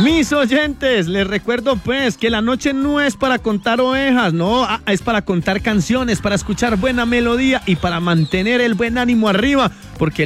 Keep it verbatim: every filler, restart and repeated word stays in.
Mis oyentes, les recuerdo pues que la noche no es para contar ovejas, no, es para contar canciones, para escuchar buena melodía y para mantener el buen ánimo arriba, porque